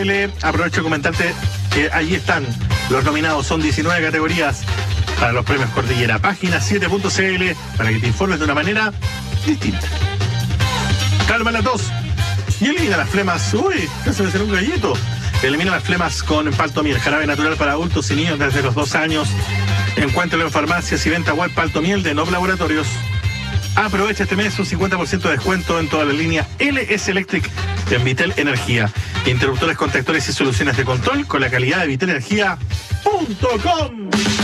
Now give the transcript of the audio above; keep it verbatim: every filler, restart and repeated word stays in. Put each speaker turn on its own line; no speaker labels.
Aprovecho de comentarte que allí están los nominados, son diecinueve categorías para los premios Cordillera. Página siete punto c l para que te informes de una manera distinta. Calma la tos y elimina las flemas. Uy, casi me salió un gallito. Elimina las flemas con Paltomiel, jarabe natural para adultos y niños desde los dos años. Encuéntralo en farmacias y venta web Paltomiel de Nove Laboratorios. Aprovecha este mes un cincuenta por ciento de descuento en toda la línea L S Electric de Vitel Energía. Interruptores, contactores y soluciones de control con la calidad de vitel energía punto com.